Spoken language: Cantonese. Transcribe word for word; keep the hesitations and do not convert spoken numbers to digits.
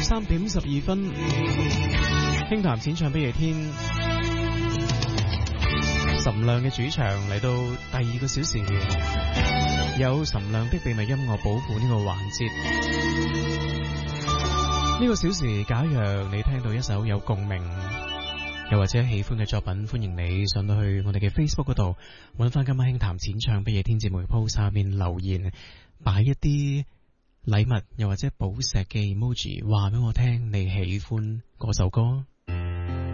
三點十二分，輕談淺唱不夜天，岑亮嘅主場嚟到第二個小時，有岑亮的秘密音樂寶庫呢個環節。呢個小時，假若你聽到一首有共鳴又或者喜歡嘅作品，歡迎你上到去我哋嘅 Facebook 嗰度，揾翻今晚輕談淺唱不夜天節目嘅 post 下面留言，擺一啲禮物又或者寶石嘅 emoji，話俾我聽你喜歡嗰首歌。